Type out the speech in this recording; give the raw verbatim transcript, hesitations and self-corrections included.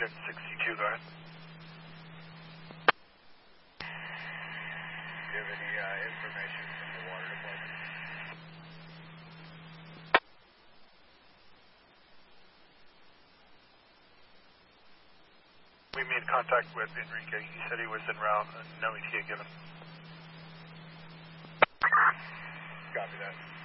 Subject sixty-two, go ahead. Do you have any uh, information from the water department? We made contact with Enrique. He said he was en route and no E T A given. Copy that.